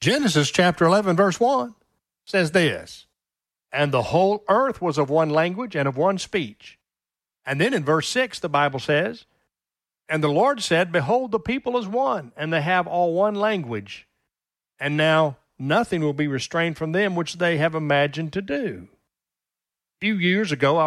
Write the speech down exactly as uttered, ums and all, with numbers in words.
Genesis chapter eleven, verse one says this, and the whole earth was of one language and of one speech. And then in verse six, the Bible says, and the Lord said, behold, the people is one, and they have all one language. And now nothing will be restrained from them which they have imagined to do. A few years ago, I